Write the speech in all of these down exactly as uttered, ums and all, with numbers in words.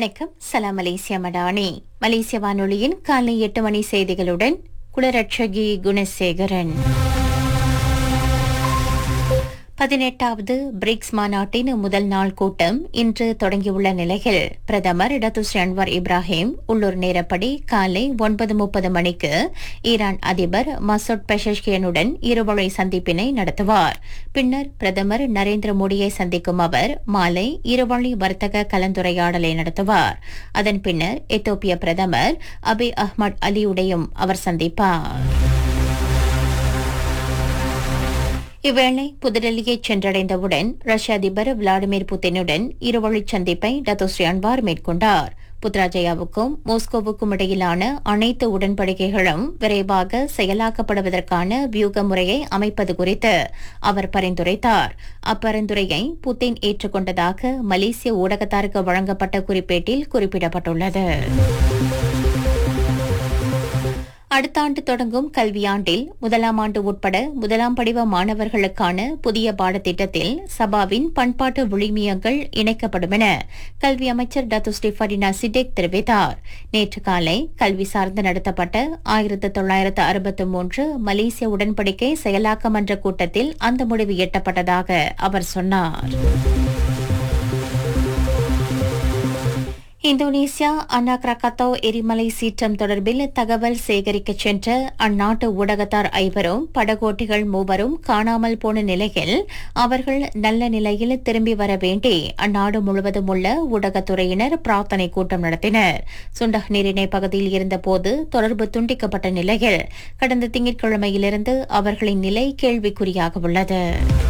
வணக்கம். சலாம் மலேசியா மடானி. மலேசிய வானொலியின் காலை எட்டு மணி செய்திகளுடன் குலரட்சகி குணசேகரன். பதினெட்டாவது பிரிக்ஸ் மாநாட்டின் முதல் நாள் கூட்டம் இன்று தொடங்கியுள்ள நிலையில் பிரதமர் டத்துஸ்ரீ அன்வார் இப்ராஹிம் உள்ளூர் நேரப்படி காலை ஒன்பது முப்பது மணிக்கு ஈரான் அதிபர் மசூட் பெஷஷ்கியனுடன் இருவழி சந்திப்பினை நடத்துவார். பின்னர் பிரதமர் நரேந்திர மோடியை சந்திக்கும் அவர் மாலை இருவழி வர்த்தக கலந்துரையாடலை நடத்துவார். அதன் பின்னர் எத்தோப்பிய பிரதமர் அபி அஹ்மத் அலியுடையும் அவர் சந்திப்பார். இவ்வேளை புதுடெல்லியை சென்றடைந்தவுடன் ரஷ்ய அதிபர் விளாடிமிர் புட்டினுடன் இருவழிச் சந்திப்பை டத்துஸ்ரீ அன்வார் மேற்கொண்டார். புத்ராஜயாவுக்கும் மாஸ்கோவுக்கும் இடையிலான அனைத்து உடன்படிக்கைகளும் விரைவாக செயலாக்கப்படுவதற்கான வியூக முறையை அமைப்பது குறித்து அவர் பரிந்துரைத்தார். அப்பரிந்துரையை புட்டின் ஏற்றுக்கொண்டதாக மலேசிய ஊடகத்தாருக்கு வழங்கப்பட்ட குறிப்பேட்டில் குறிப்பிடப்பட்டுள்ளது. அடுத்த ஆண்டு தொடங்கும் கல்வியாண்டில் முதலாம் ஆண்டு உட்பட முதலாம் படிவ மாணவர்களுக்கான புதிய பாடத்திட்டத்தில் சபாவின் பண்பாட்டு விழுமியங்கள் இணைக்கப்படும் என கல்வி அமைச்சர் டத்துஸ்ரீ ஃபடினா சிடேக் தெரிவித்தார். நேற்று காலை கல்வி சார்ந்து நடத்தப்பட்ட ஆயிரத்து தொள்ளாயிரத்து அறுபத்து மூன்று மலேசிய உடன்படிக்கை செயலாக்க மன்ற கூட்டத்தில் அந்த முடிவு எட்டப்பட்டதாக அவர் சொன்னார். இந்தோனேசியா அன்னா கிராக்கத்தோ எரிமலை சீற்றம் தொடர்பில் தகவல் சேகரிக்கச் சென்ற அந்நாட்டு ஊடகத்தார் ஐவரும் படகோட்டிகள் மூவரும் காணாமல் போன நிலையில் அவர்கள் நல்ல நிலையில் திரும்பி வர வேண்டி அந்நாடு முழுவதும் உள்ள ஊடகத்துறையினர் பிரார்த்தனை கூட்டம் நடத்தினர். சுண்டக் நீரிணை பகுதியில் இருந்தபோது தொடர்பு துண்டிக்கப்பட்ட நிலையில் கடந்த திங்கட்கிழமையிலிருந்து அவர்களின் நிலை கேள்விக்குறியாக உள்ளது.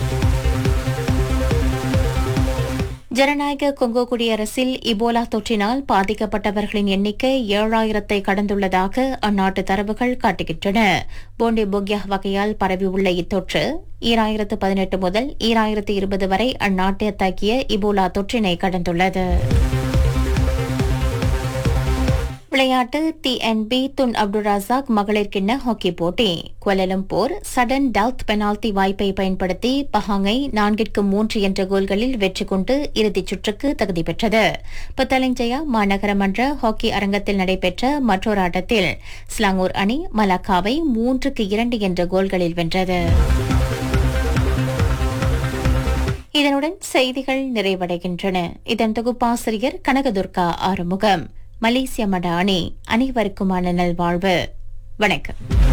ஜனநாயக கொங்கோ குடியரசில் இபோலா தொற்றினால் பாதிக்கப்பட்டவர்களின் எண்ணிக்கை ஏழாயிரத்தை கடந்துள்ளதாக அந்நாட்டு தரவுகள் காட்டுகின்றன. போண்டே போக்யா வகையால் பரவியுள்ள இத்தொற்று ஈராயிரத்து பதினெட்டு முதல் ஈராயிரத்து இருபது வரை அந்நாட்டை தாக்கிய இபோலா தொற்றினை கடந்துள்ளது. விளையாட்டு டிஎன்பி துன் அப்துல் ரசாக் மகளிர் கிண்ண ஹாக்கி போட்டி குவாலலம்பூர் சடன் டவுத் பெனால்டி வாய்ப்பை பயன்படுத்தி பஹாங்கை நான்கிற்கு மூன்று என்ற கோல்களில் வெற்றி கொண்டு இறுதிச் சுற்றுக்கு தகுதி பெற்றது. பத்தலஞ்சயா மாநகர மன்ற ஹாக்கி அரங்கத்தில் நடைபெற்ற மற்றொரு ஆட்டத்தில் ஸ்லாங்கூர் அணி மலாக்காவை மூன்றுக்கு இரண்டு என்ற கோல்களில் வென்றது. இதனுடன் செய்திகள் நிறைவடைகின்றன. இதன் தொகுப்பாசிரியர் கனகதுர்கா ஆறுமுகம். மலேசிய மடானி. அனைவருக்குமான நல்வாழ்வு. வணக்கம்.